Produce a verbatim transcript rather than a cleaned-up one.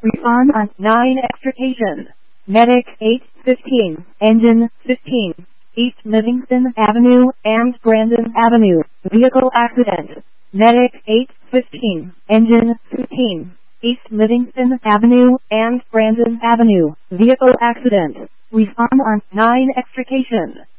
Respond on nine extrication. Medic eight fifteen, engine fifteen, East Livingston Avenue and Brandon Avenue, vehicle accident. Medic eight fifteen, engine fifteen, East Livingston Avenue and Brandon Avenue, vehicle accident. Respond on nine extrication.